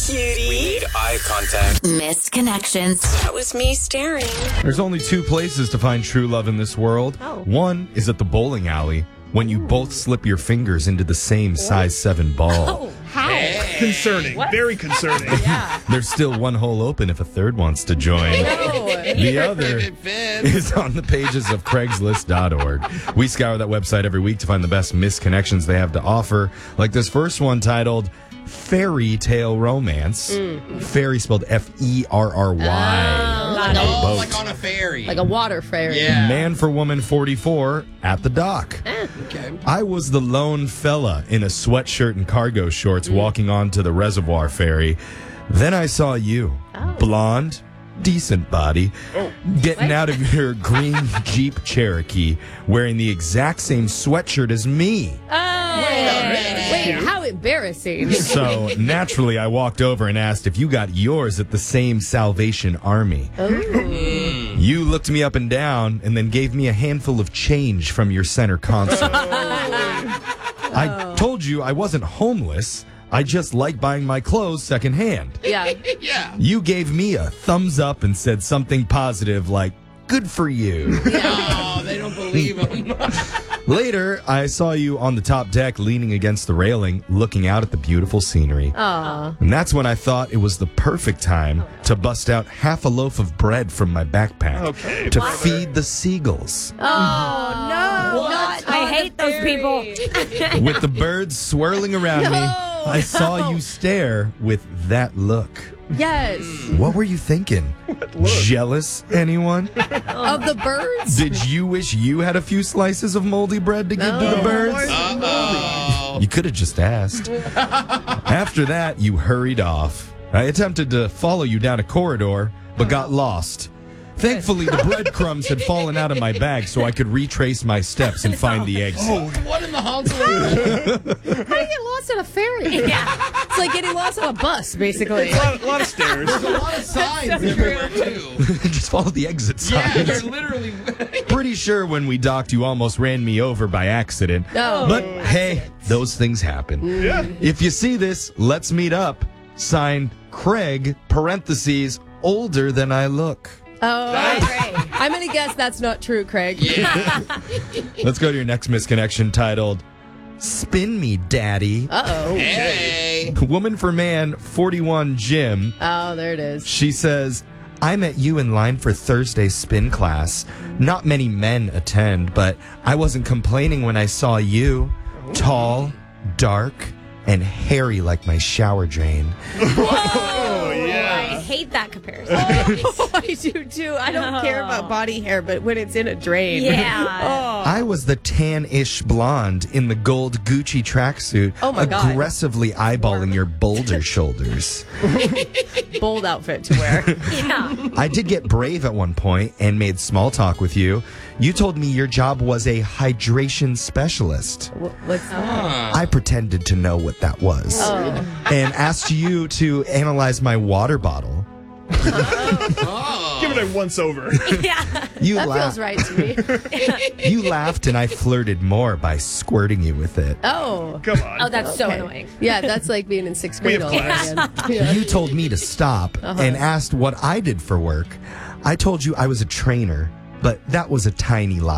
cutie. We made eye contact. Missed connections. That was me staring. There's only two places to find true love in this world. One is at the bowling alley when you both slip your fingers into the same size 7 ball. How? Concerning. Very concerning. There's still one hole open if a third wants to join. The other is on the pages of Craigslist.org. We scour that website every week to find the best misconnections they have to offer, like this first one titled Fairy Tale Romance. Fairy spelled Ferry. Oh, like on a ferry. Like a water fairy. Yeah. Man for woman 44 at the dock. Okay. I was the lone fella in a sweatshirt and cargo shorts walking onto the reservoir ferry. Then I saw you, blonde, decent body, getting out of your green Jeep Cherokee, wearing the exact same sweatshirt as me. Wait, how embarrassing. So naturally, I walked over and asked if you got yours at the same Salvation Army. You looked me up and down and then gave me a handful of change from your center console. I told you I wasn't homeless. I just like buying my clothes secondhand. Yeah. Yeah. You gave me a thumbs up and said something positive like, good for you. Oh, they don't believe him. Later, I saw you on the top deck leaning against the railing, looking out at the beautiful scenery. And that's when I thought it was the perfect time to bust out half a loaf of bread from my backpack to feed the seagulls. Oh, no. I hate those people. With the birds swirling around me, I saw you stare with that look. Yes. What were you thinking? Jealous, anyone? Of the birds? Did you wish you had a few slices of moldy bread to give to the birds? You could have just asked. After that, you hurried off. I attempted to follow you down a corridor, but got lost. Thankfully, the breadcrumbs had fallen out of my bag so I could retrace my steps and find the exit. What in the halls? How do you get lost on a ferry? It's like getting lost on a bus, basically. A lot of stairs. There's a lot of signs everywhere, too. Just follow the exit Yeah, signs. you're literally... Pretty sure when we docked, you almost ran me over by accident. No. But hey, those things happen. Yeah. If you see this, let's meet up. Signed, Craig, parentheses, older than I look. Oh, I'm going to guess that's not true, Craig. Let's go to your next misconnection titled, Spin Me, Daddy. Uh-oh. Hey. Woman for man, 41 Jim. Oh, there it is. She says, I met you in line for Thursday's spin class. Not many men attend, but I wasn't complaining when I saw you. Tall, dark, and hairy like my shower drain. I hate that comparison. Oh, I do too. I don't care about body hair, but when it's in a drain. Yeah. I was the tan-ish blonde in the gold Gucci tracksuit, Oh my God. aggressively eyeballing your boulder shoulders. Bold outfit to wear. Yeah. I did get brave at one point and made small talk with you. You told me your job was a hydration specialist. What's that? I pretended to know what that was and asked you to analyze my water bottle. Give it a once over. Yeah. You That laughed. feels right to me. You laughed and I flirted more by squirting you with it. Oh. Come on. Oh, that's so Okay. annoying. Yeah, that's like being in 6th We grade have all over class. again. Yeah. You told me to stop and asked what I did for work. I told you I was a trainer, but that was a tiny lie.